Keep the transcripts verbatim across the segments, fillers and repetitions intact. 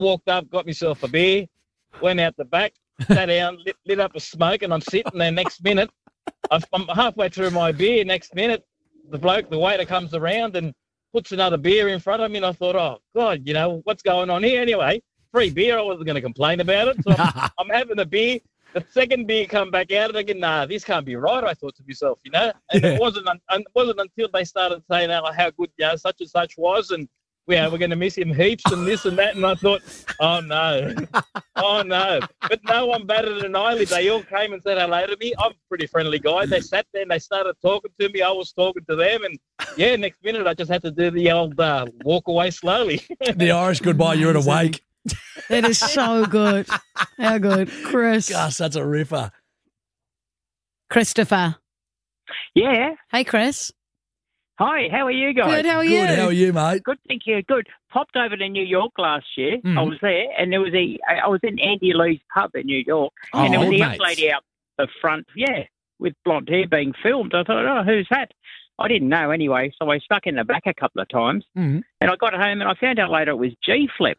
walked up, got myself a beer, went out the back, sat down, lit, lit up a smoke, and I'm sitting there. Next minute, I'm halfway through my beer. Next minute, the bloke, the waiter comes around and puts another beer in front of me, and I thought, oh, God, you know, what's going on here? Anyway, free beer, I wasn't going to complain about it. So I'm, I'm having a beer. The second beer come back out, and again, nah, this can't be right, I thought to myself, you know. And yeah. it wasn't un- it wasn't until they started saying oh, how good you know, such and such was, and yeah, we're going to miss him heaps and this and that, and I thought, oh, no, oh, no. But no one batted an eyelid. They all came and said hello to me. I'm a pretty friendly guy. They sat there and they started talking to me. I was talking to them, and, yeah, next minute I just had to do the old uh, walk away slowly. The Irish goodbye, you're at a wake. That is so good. How good. Chris. Gosh, that's a ripper. Christopher. Yeah. Hey, Chris. Hi, how are you guys? Good, how are you? Good, how are you, mate? Good, thank you. Good. Popped over to New York last year. Mm. I was there, and there was a. I was in Andy Lee's pub in New York, Oh, and there was a young mates. lady out the front, yeah, with blonde hair being filmed. I thought, oh, who's that? I didn't know anyway, so I stuck in the back a couple of times, Mm. and I got home and I found out later it was G-Flip.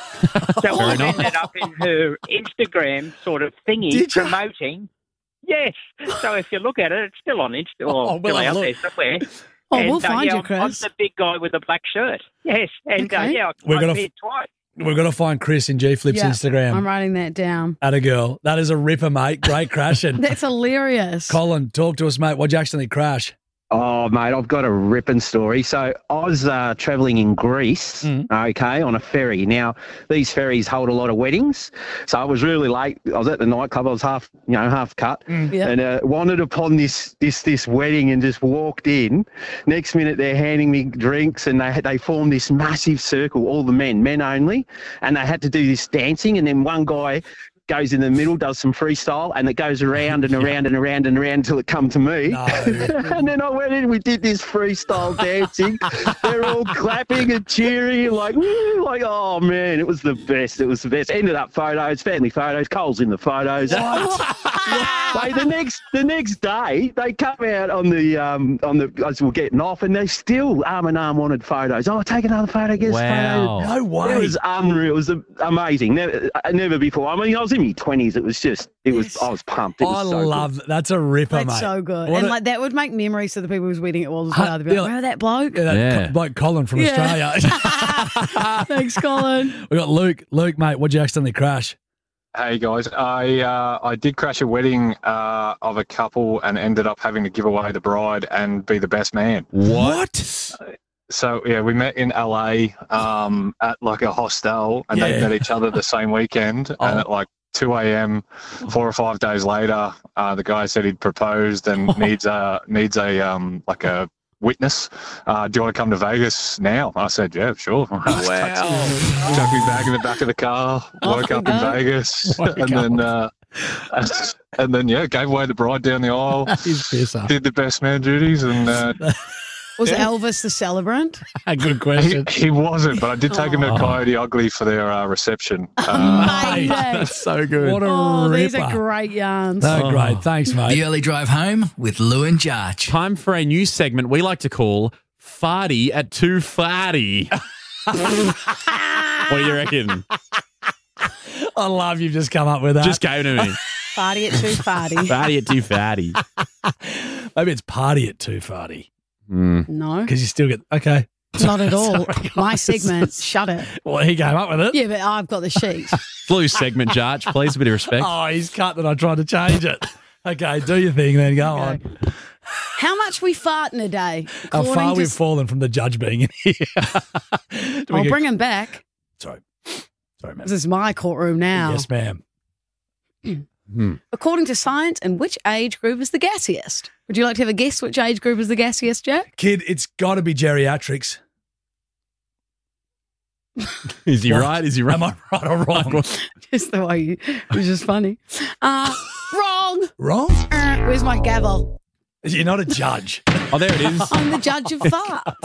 So I ended up in her Instagram sort of thingy Did you? promoting. Yes. So if you look at it, it's still on Insta, or Oh, well, still out look. there somewhere. Oh, And, we'll uh, find yeah, you, I'm- Chris. I'm the big guy with the black shirt. Yes, and uh, Okay. yeah, I We're I gonna appeared twice. We're going to find Chris in G-Flip's Yeah, Instagram. I'm writing that down. At a girl. That is a ripper, mate. Great crashing. That's hilarious. Colin, talk to us, mate. What'd you accidentally crash? Oh, mate, I've got a ripping story. So I was uh, travelling in Greece, Mm. okay, on a ferry. Now, these ferries hold a lot of weddings. So I was really late. I was at the nightclub. I was half, you know, half cut. Yeah. And uh, wandered upon this this this wedding and just walked in. Next minute, they're handing me drinks, and they they formed this massive circle, all the men, men only. And they had to do this dancing. And then one guy goes in the middle, does some freestyle, and it goes around and around and around and around until it come to me. No. And then I went in, we did this freestyle dancing. They're all clapping and cheering, like, woo, like, oh man, it was the best. It was the best. Ended up photos, family photos. Cole's in the photos. Wait, the next the next day they come out on the um on the as we're getting off, and they still arm in arm wanted photos. Oh, take another photo, get a Wow. photo. No way. It was unreal. It was uh, amazing. Never, uh, never before. I mean, I was in my twenties. It was just, it was. I was pumped. It I was so love that. That's a ripper, That's mate. so good. What and a- like that would make memories for the people whose wedding it was as Huh, well. They'd be like, yeah. remember that bloke? Yeah, that Yeah. Co- bloke Colin from Yeah. Australia. Thanks, Colin. We got Luke. Luke, mate, what'd you accidentally crash? Hey guys, I uh, I did crash a wedding uh, of a couple and ended up having to give away the bride and be the best man. What? So yeah, we met in L A um, at like a hostel, and Yeah. they met each other the same weekend. Oh. And at like two a.m., four or five days later, uh, the guy said he'd proposed and needs a needs a um, like a witness. Uh, do you want to come to Vegas now? I said, yeah, sure. Wow. Chucked me back in the back of the car, Off woke we up in go. Vegas, Woke and up. then uh, and then yeah, gave away the bride down the aisle, He's pisser. did the best man duties, and uh, Was Yeah. Elvis the celebrant? Good he, question. he wasn't, but I did take him to Oh. Coyote Ugly for their uh, reception. Uh, Mate, That's so good. What a oh, ripper. these are great yarns. No, great. Thanks, mate. The early drive home with Lou and Jarch. Time for a new segment we like to call Farty at two Farty. What do you reckon? I love you've just come up with that. Just go to me. Party at two farty. Farty at two Farty. Maybe it's party at two farty Mm. No, because you still get okay. not at all. Sorry, My guys. segment, shut it. Well, he came up with it. Yeah, but I've got the sheet. Blue segment, Jarch. Please, a bit of respect. Oh, he's cut that I tried to change it. Okay, do your thing then. Go on. How much we fart in a day? How According far to we've s- fallen from the judge being in here. Do we I'll get- bring him back. Sorry. Sorry, man. This is my courtroom now. Yes, ma'am. According to science, and which age group is the gassiest? Would you like to have a guess which age group is the gassiest, Jack? Kid, it's got to be geriatrics. Is he What? right? Is he right? Am I right or wrong? Just the way you, it was just funny. Uh, wrong. Wrong? Uh, where's my gavel? You're not a judge. Oh, there it is. I'm the judge of farts.